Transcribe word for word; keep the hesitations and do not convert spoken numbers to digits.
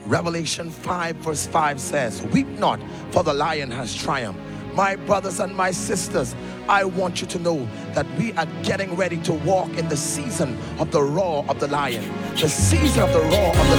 Revelation five verse five says, weep not, for the lion has triumphed. My brothers and my sisters, I want you to know that we are getting ready to walk in the season of the roar of the lion. The season of the roar of the